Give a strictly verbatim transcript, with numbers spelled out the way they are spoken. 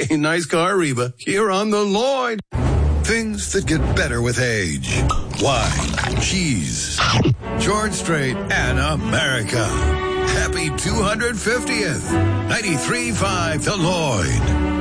Hey, nice car, Reba. Here on the Lloyd. Things that get better with age. Wine, cheese, George Strait, and America. Happy two hundred fiftieth. ninety-three point five The Lloyd.